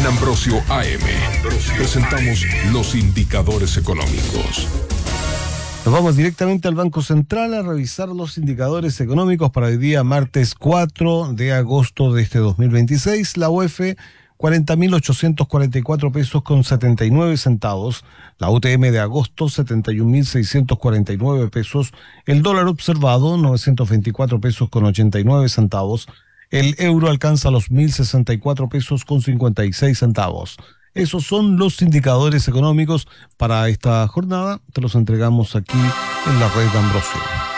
En Ambrosio AM presentamos los indicadores económicos. Nos vamos directamente al Banco Central a revisar los indicadores económicos para el día martes 4 de agosto de este 2026. La UEF, 40.844 pesos con 79 centavos. La UTM de agosto, 71.649 pesos. El dólar observado, 924 pesos con 89 centavos. El euro alcanza los 1.064 pesos con 56 centavos. Esos son los indicadores económicos para esta jornada. Te los entregamos aquí en la red de Ambrosio.